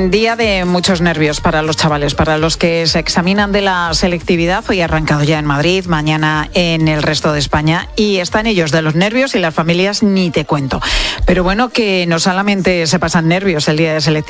Día de muchos nervios para los chavales, para los que se examinan de la selectividad. Hoy ha arrancado ya en Madrid, mañana en el resto de España, y están ellos de los nervios y las familias ni te cuento. Pero bueno, que no solamente se pasan nervios el día de selectividad,